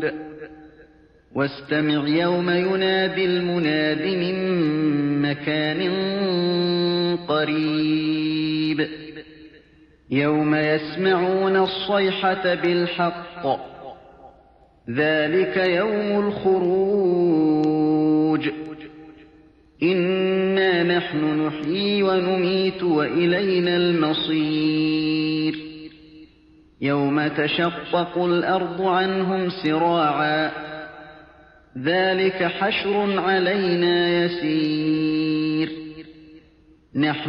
واستمع يوم ينادي المناد من مكان قريب يوم يسمعون الصيحة بالحق ذلك يوم الخروج إنا نحن نحيي ونميت وإلينا المصير يوم تشقق الأرض عنهم سراعا ذلك حشر علينا يسير